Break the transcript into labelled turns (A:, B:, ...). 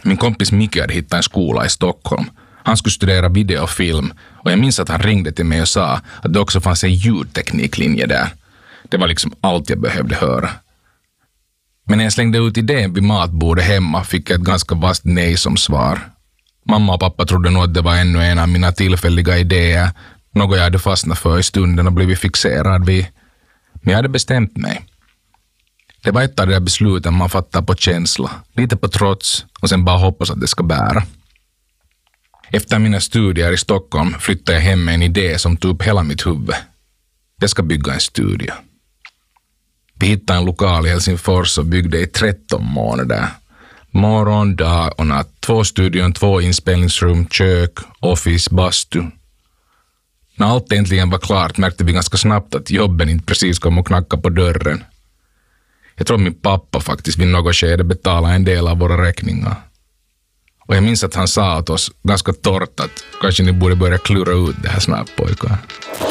A: Min kompis Micke hade hittat en skola i Stockholm. Han skulle studera video och film och jag minns att han ringde till mig och sa att det också fanns en ljudtekniklinje där. Det var liksom allt jag behövde höra. Men när jag slängde ut idén vid matbordet hemma fick jag ett ganska vasst nej som svar. Mamma och pappa trodde nog att det var ännu en av mina tillfälliga idéer, något jag hade fastnat för i stunden och blivit fixerad vid. Men jag hade bestämt mig. Det var ett av de besluten man fattar på känsla, lite på trots och sen bara hoppas att det ska bära. Efter mina studier i Stockholm flyttade jag hem med en idé som tog upp hela mitt huvud. Jag ska bygga en studio. Vi hittade en lokal i Helsingfors och byggde i 13 månader. Morgon, dag och natt. 2 studion, 2 inspelningsrum, kök, office, bastu. När allt äntligen var klart märkte vi ganska snabbt att jobben inte precis kom och knacka på dörren. Jag tror min pappa faktiskt vid något skede betalade en del av våra räkningar. Och jag minns att han sa åt oss ganska torrt att kanske ni borde börja klura ut det här snabbt, pojkar.